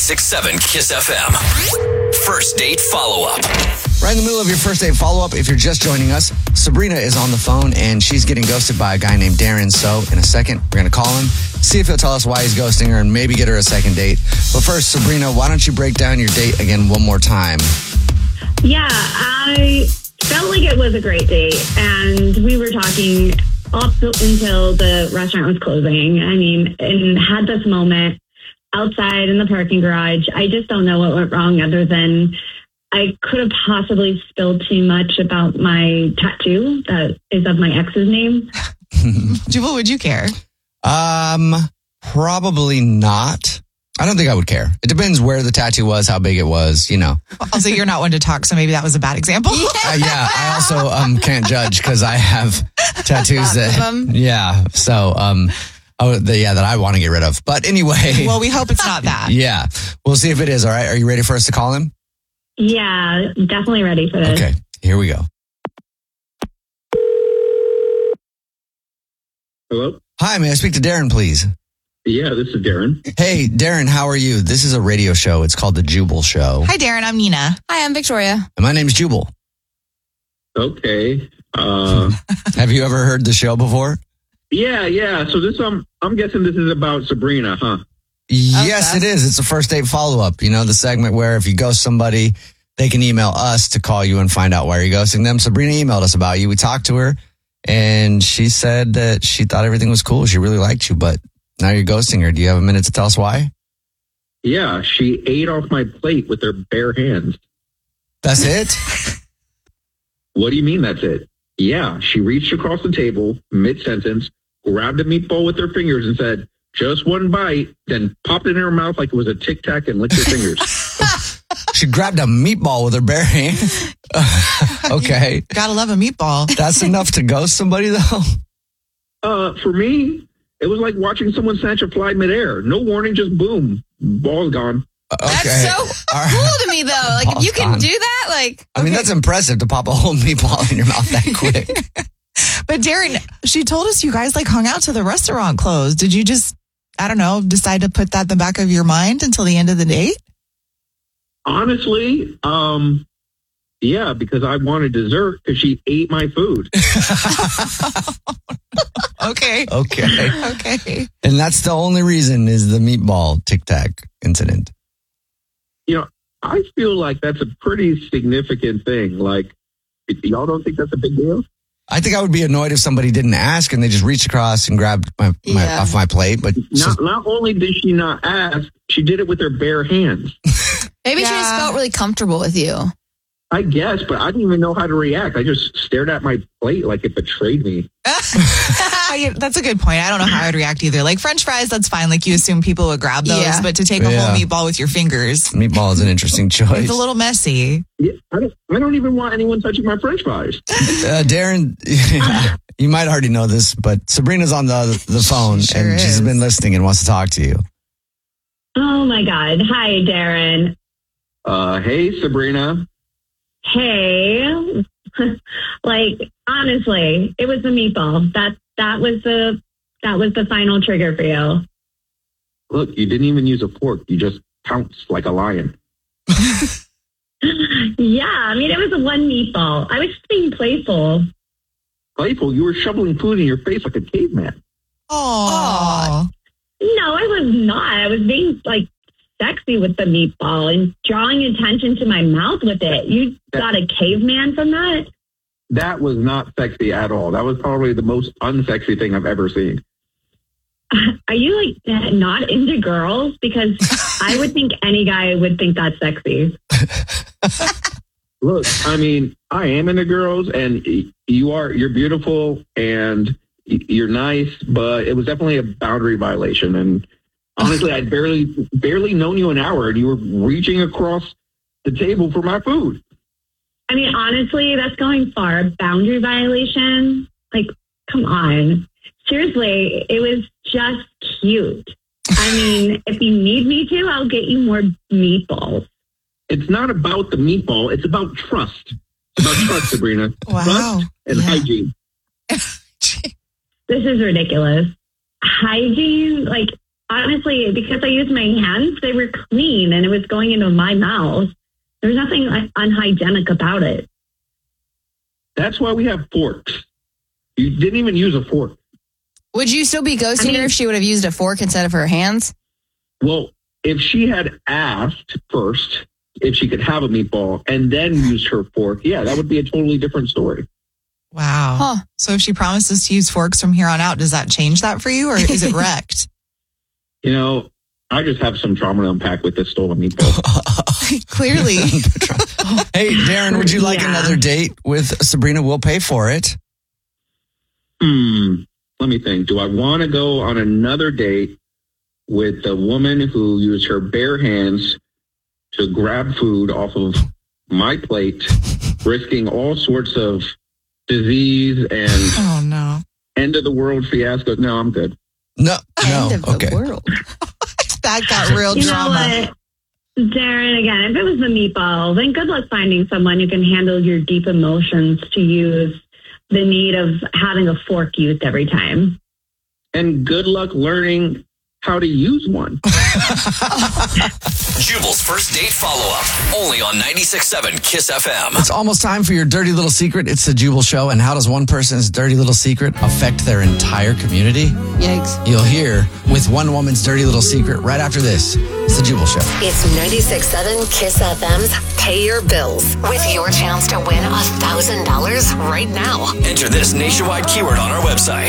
106.7 Kiss FM. First date follow-up. Right in the middle of your first date follow-up, if you're just joining us, Sabrina is on the phone and she's getting ghosted by a guy named Darren. So in a second, we're going to call him, see if he'll tell us why he's ghosting her and maybe get her a second date. But first, Sabrina, why don't you break down your date again one more time? Yeah, I felt like it was a great date, and we were talking up until the restaurant was closing. I mean, and had this moment outside in the parking garage. I just don't know what went wrong other than I could have possibly spilled too much about my tattoo that is of my ex's name. Jubal, would you care? Probably not. I don't think I would care. It depends where the tattoo was, how big it was, you know. Also, you're not one to talk, so maybe that was a bad example. Yeah, I also can't judge because I have tattoos that, that I want to get rid of. But anyway. Well, we hope it's not that. Yeah, we'll see if it is. All right, are you ready for us to call him? Yeah, definitely ready for this. Okay, here we go. Hello? Hi, may I speak to Darren, please? Yeah, this is Darren. Hey, Darren, how are you? This is a radio show. It's called The Jubal Show. Hi, Darren. I'm Nina. Hi, I'm Victoria. And my name's Jubal. Okay. Have you ever heard the show before? Yeah. So this, I'm guessing this is about Sabrina, huh? Yes, it is. It's a first date follow-up. You know, the segment where if you ghost somebody, they can email us to call you and find out why you're ghosting them. Sabrina emailed us about you. We talked to her, and she said that she thought everything was cool. She really liked you, but now you're ghosting her. Do you have a minute to tell us why? Yeah, she ate off my plate with her bare hands. That's it? What do you mean that's it? Yeah, she reached across the table mid-sentence, grabbed a meatball with her fingers and said, "Just one bite," then popped it in her mouth like it was a Tic Tac and licked her fingers. She grabbed a meatball with her bare hand? Okay. Gotta love a meatball. That's enough to ghost somebody, though? For me, it was like watching someone snatch a fly midair. No warning, just boom. Ball's gone. Okay. That's so cool to me, though. Like, if you can do that, like... I mean, that's impressive to pop a whole meatball in your mouth that quick. But Darren, she told us you guys like hung out till the restaurant closed. Did you just, I don't know, decide to put that in the back of your mind until the end of the date? Honestly, yeah, because I wanted dessert because she ate my food. Okay. And that's the only reason is the meatball Tic Tac incident. You know, I feel like that's a pretty significant thing. Like, y'all don't think that's a big deal? I think I would be annoyed if somebody didn't ask and they just reached across and grabbed my off my plate. But not only did she not ask, she did it with her bare hands. Maybe she just felt really comfortable with you. I guess, but I didn't even know how to react. I just stared at my plate like it betrayed me. That's a good point. I don't know how I'd react either. Like French fries, that's fine. Like you assume people would grab those, but to take a whole meatball with your fingers. Meatball is an interesting choice. It's a little messy. Yeah, I don't even want anyone touching my French fries. Darren, you might already know this, but Sabrina's on the phone and she's been listening and wants to talk to you. Oh my God. Hi, Darren. Hey, Sabrina. Hey. Like, honestly, it was the meatball. That was the final trigger for you. Look, you didn't even use a fork. You just pounced like a lion. Yeah, I mean, it was a one meatball. I was just being playful. Playful? You were shoveling food in your face like a caveman. Oh. No, I was not. I was being, like, sexy with the meatball and drawing attention to my mouth with it. You got a caveman from that? That was not sexy at all. That was probably the most unsexy thing I've ever seen. Are you, like, not into girls? Because I would think any guy would think that's sexy. Look, I mean, I am into girls, and you're beautiful, and you're nice, but it was definitely a boundary violation. And honestly, I'd barely known you an hour, and you were reaching across the table for my food. I mean, honestly, that's going far. Boundary violation? Like, come on. Seriously, it was just cute. I mean, if you need me to, I'll get you more meatballs. It's not about the meatball. It's about trust. It's about trust, Sabrina. Wow. Trust and hygiene. This is ridiculous. Hygiene? Like, honestly, because I used my hands, they were clean and it was going into my mouth. There's nothing unhygienic about it. That's why we have forks. You didn't even use a fork. Would you still be ghosting her if she would have used a fork instead of her hands? Well, if she had asked first if she could have a meatball and then used her fork, yeah, that would be a totally different story. Wow. Huh. So if she promises to use forks from here on out, does that change that for you or is it wrecked? You know, I just have some trauma to unpack with this stolen meatball. Clearly. Hey, Darren, would you like another date with Sabrina? We'll pay for it. Let me think. Do I want to go on another date with a woman who used her bare hands to grab food off of my plate, risking all sorts of disease and end of the world fiasco? No, I'm good. No. End of Okay. the world. That got real You drama. know what? Darren, again, if it was the meatball, then good luck finding someone who can handle your deep emotions to use the need of having a fork used every time. And good luck learning how to use one. Jubal's first date follow-up. Only on 96.7 KISS FM. It's almost time for your dirty little secret. It's the Jubal Show. And how does one person's dirty little secret affect their entire community? Yikes. You'll hear with one woman's dirty little secret right after this. It's the Jubal Show. It's 96.7 KISS FM's Pay Your Bills with your chance to win $1,000 right now. Enter this nationwide keyword on our website.